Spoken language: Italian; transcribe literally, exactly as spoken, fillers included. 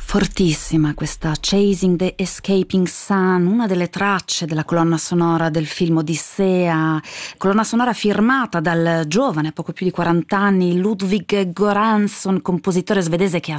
Fortissima questa Chasing the Escaping Sun, una delle tracce della colonna sonora del film Odissea, colonna sonora firmata dal giovane, poco più di quaranta anni, Ludwig Göransson, compositore svedese che ha